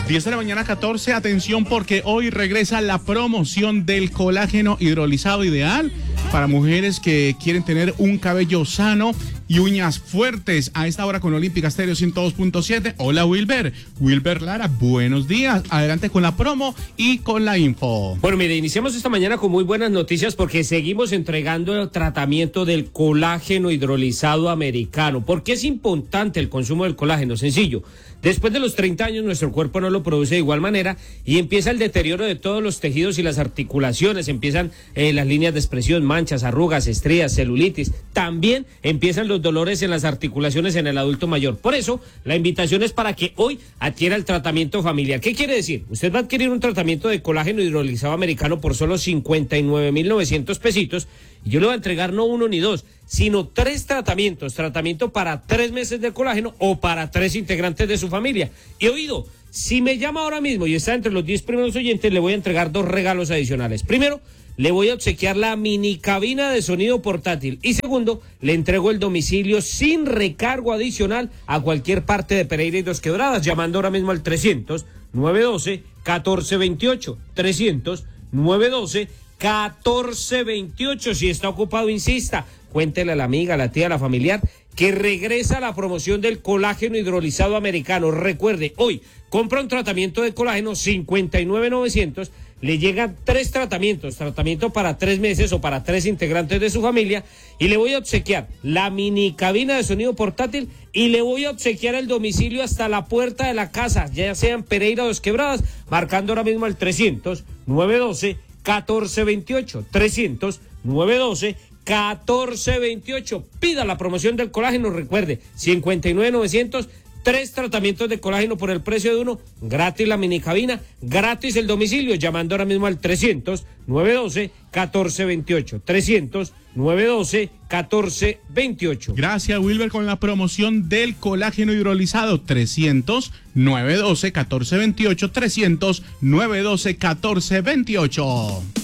10 de la mañana 14, atención porque hoy regresa la promoción del colágeno hidrolizado ideal para mujeres que quieren tener un cabello sano y uñas fuertes. A esta hora con Olímpica Estéreo 102.7. Hola Wilber. Wilber Lara, buenos días. Adelante con la promo y con la info. Bueno, mire, iniciamos esta mañana con muy buenas noticias porque seguimos entregando el tratamiento del colágeno hidrolizado americano. ¿Por qué es importante el consumo del colágeno? Sencillo. Después de los 30 años nuestro cuerpo no lo produce de igual manera y empieza el deterioro de todos los tejidos y las articulaciones, empiezan las líneas de expresión, manchas, arrugas, estrías, celulitis, también empiezan los dolores en las articulaciones en el adulto mayor. Por eso, la invitación es para que hoy adquiera el tratamiento familiar. ¿Qué quiere decir? Usted va a adquirir un tratamiento de colágeno hidrolizado americano por solo 59.900 pesitos y yo le voy a entregar no uno ni dos, sino 3 tratamientos, tratamiento para 3 meses de colágeno o para 3 integrantes de su familia. Y oído, si me llama ahora mismo y está entre los 10 primeros oyentes, le voy a entregar 2 regalos adicionales. Primero, le voy a obsequiar la mini cabina de sonido portátil. Y segundo, le entrego el domicilio sin recargo adicional a cualquier parte de Pereira y Dos Quebradas, llamando ahora mismo al 300-912-1428. 300-912-1428. Si está ocupado, insista. Cuéntele a la amiga, a la tía, a la familiar que regresa la promoción del colágeno hidrolizado americano. Recuerde, hoy compra un tratamiento de colágeno 59.900, le llegan 3 tratamientos, tratamiento para 3 meses o para 3 integrantes de su familia, y le voy a obsequiar la mini cabina de sonido portátil y le voy a obsequiar el domicilio hasta la puerta de la casa, ya sea en Pereira o Dos Quebradas, marcando ahora mismo al 300-912-1428, 300-912-1428. Pida la promoción del colágeno, recuerde, 59.900, 3 tratamientos de colágeno por el precio de uno, gratis la mini cabina, gratis el domicilio, llamando ahora mismo al 300-912-1428, 300-912-1428. Gracias Wilber con la promoción del colágeno hidrolizado, 300-912-1428, 300-912-1428.